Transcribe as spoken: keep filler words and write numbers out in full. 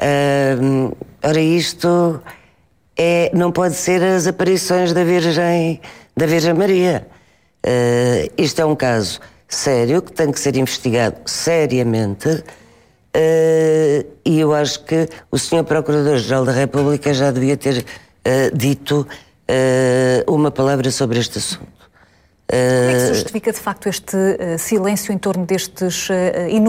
Uh, ora, isto é, não pode ser as aparições da Virgem, da Virgem Maria. Uh, isto é um caso sério que tem que ser investigado seriamente, uh, e eu acho que o senhor Procurador-Geral da República já devia ter uh, dito uh, uma palavra sobre este assunto. Como é que se justifica de facto este uh, silêncio em torno destes uh,